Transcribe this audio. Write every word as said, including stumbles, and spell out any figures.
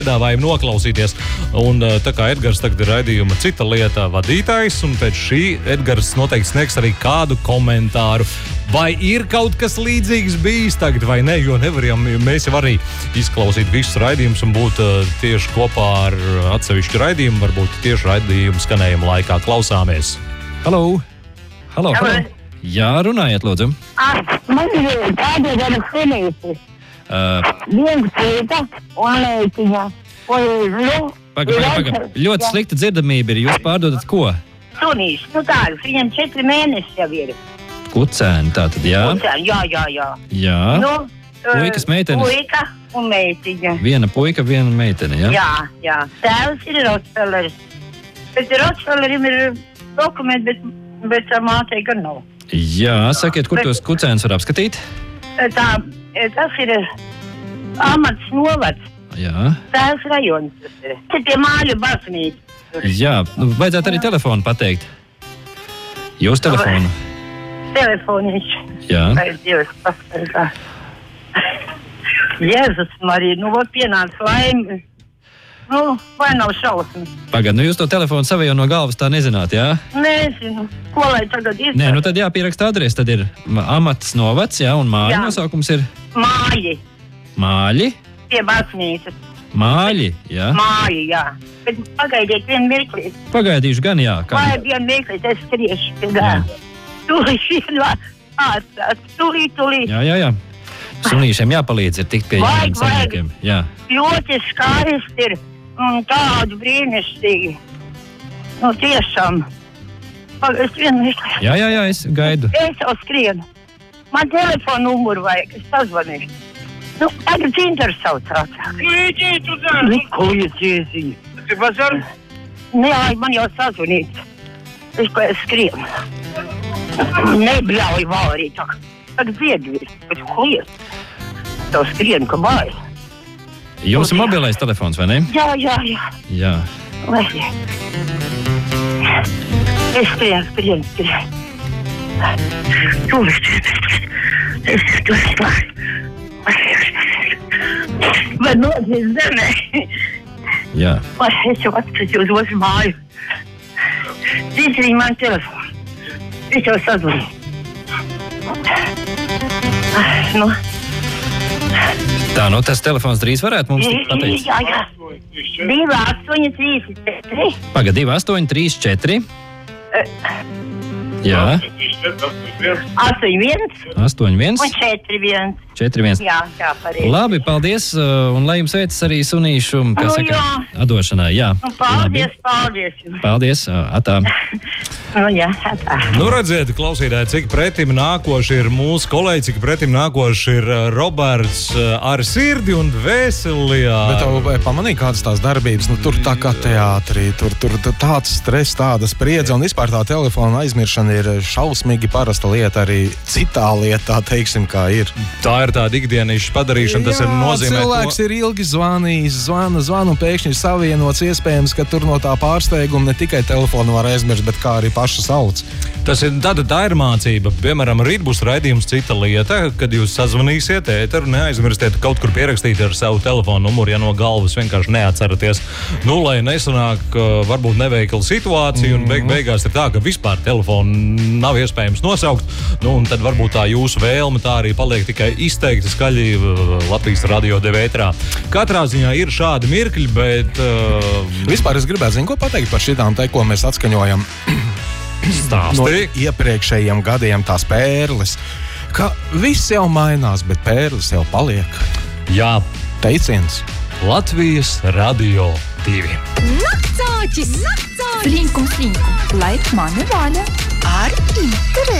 piedāvājumu noklausīties. Un tā kā Edgars tagad ir raidījuma Cita lieta vadītājs, un pēc šī Edgars noteikti sniegs arī kādu komentāru. Vai ir kaut kas līdzīgs bijis tagad vai ne, jo nevaram mēs jau arī izklausīt visus raidījumus un būt uh, tieši kopā ar atsevišķu raidījumu, varbūt tieši raidījumu skanējuma laikā klausāmies. Halo! Halo, halo! Jā, runājiet, lūdzu. Ah, man ir tāda gana sunīti. Uh, Viens cita un meitiņa. Paga, paga, paga. Ļoti slikta dzirdamība ir. Jūs pārdodat ko? Sunīši, nu tāds, viņam četri mēneši jau ir. Kucēni, tātad, jā? Kucēni, jā, jā, jā. Jā. Nu, puikas meitenes. Puika un meitiņa. Viena puika, viena meitene, jā? Jā, jā. Tēvs ir Rocfelleris. Bet Rocfellerim ir dokumenti, bet, bet mātei gan nav. Jā, sakiet, kur bet, tos kucēnus var apskatīt? Tā, tas ir Amats novads. Jā. Tēvs rajons. Tas ir pie Māļu baznīcas. Jā, vajadzētu arī telefonu pateikt. Jūs telefonu? Telefoniņš. Jā. Vai Dievs pasargā. Jēzus Marija, nu, vot pienāca laimi. Nu, vai nav šausmas? Pagad, nu jūs to telefonu savu jau no galvas tā nezināt, jā? Nezinu, ko lai tagad izdara. Nē, nu tad jāpieraksta adresi, tad ir Amats novads, jā, un Māļi jā. Nosaukums ir? Māļi. Māļi? Pie baznīcas. Māļi, jā? Māļi, jā. Bet pagaidiet vienu mirklīt. Pagaidīšu gan, jā. Kā... Vai vienu mirklīt, es skriešu pie gāju. Tūlīt vienu ātrāk, tūlīt, tūlīt. Jā, jā, jā. Sunīšiem jāpalīdz ir tikt pie jauniem saimniekiem. Jā. Ļoti skaisti ir un tādu brīnišķīgi. Nu, tiešām. Pagaidīt vienu mirklīt. Jā, jā, jā, es gaidu. Es jau skrienu. Man telefonu numuru vajag, es sazvanīšu. Nu, tagad Dzintars saucās. Līdzi, tu zini? Nu, ko ir Dzēziņa? Tas ir bazar? Nē, man jau sazvanīt. Es ko es skrienu. Nebļauju vārī tā. Tagad Ziedvis. Bet ko ir? Tev skrienu, ka bail. Jums ir mobilais telefons, vai ne? Jā, jā, jā. Jā. Vai, jā. Es skrienu, skrienu, skrienu. Tūlīt, es tūlīt vārdu. Vai nodzīst zemē? Jā. Vai es jau atskatīju uz otru māju? Dzīsīja man telefonu. Es jau sazvanīju. Nu. Tā, nu tas telefons drīz varētu mums pateikt. Jā, jā. divi astoņi trīs četri. Paga, divi astoņi trīs četri. Jā. astoņi viens. astoņi viens. Un četri viens. četri viens. Jā, jā, pareizi. Labi, paldies, un lai jums veicas arī sunīšu, kā Nu, saka, jā. atdošanai. Jā. Un paldies, Labi. paldies. Paldies, atā. Nu, jā, tā. Nu, redziet, klausītāji, cik pretim nākoši ir mūsu kolēģi, cik pretim nākoši ir Roberts ar sirdi un dvēseli. Bet tev pamanīja kādas tās darbības, nu tur tā kā teātrī, tur, tur tāds stress, tāda spriedze un vispār tā telefona aizmiršana ir šausmīgi parasta lieta arī citā lietā, teiksim, kā ir. Tā ir tāda ikdienišķa padarīšana, tas Jā, ir nozīmē cilvēks to... ir ilgi zvanījis, zvana, zvana un pēkšņi ir savienots, iespējams, ka tur no tā pārsteiguma ne tikai telefonu var aizmirst, bet kā arī pašu sauc. Tas ir, tāda, tā ir mācība. Piemēram, rīt būs raidījums Cita lieta, kad jūs sazvanīsiet ēteru, neaizmirstiet kaut kur pierakstīt ar savu telefonu numuru, ja no galvas vienkārši neatceraties. Nu, lai nesanāk varbūt neveikla situācija, un beig beigās ir tā, ka vispār telefonu nav iespējams nosaukt, nu, un tad varbūt tā jūsu vēlme tā arī paliek tikai izteikti skaļi Latvijas radio devētrā. Katrā ziņā ir šādi mirkļi, bet... Uh, Vispār es gribētu, zinu, ko pateikt par šitām te, ko mēs atskaņojam. Stāsti. No iepriekšējiem gadiem tās pērles, ka viss jau mainās, bet pērles jau paliek. Jā. Teiciens. Latvijas radio divi. Naktsāķis! Naktsāķis! Slinkums, slinkums, lai mani vaļa ar interesi.